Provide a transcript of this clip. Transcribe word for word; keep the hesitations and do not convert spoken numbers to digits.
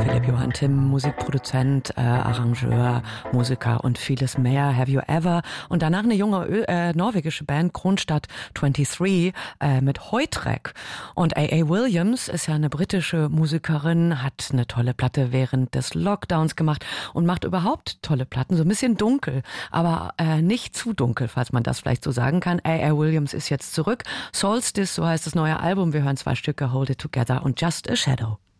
Philipp Johann Timm, Musikproduzent, äh, Arrangeur, Musiker und vieles mehr. Have You Ever? Und danach eine junge Ö äh, norwegische Band, Kronstadt dreiundzwanzig, äh, mit Heutrek. Und A A. Williams ist ja eine britische Musikerin, hat eine tolle Platte während des Lockdowns gemacht und macht überhaupt tolle Platten, so ein bisschen dunkel, aber äh, nicht zu dunkel, falls man das vielleicht so sagen kann. A A. Williams ist jetzt zurück. Solstice, so heißt das neue Album. Wir hören zwei Stücke, Hold It Together und Just a Shadow.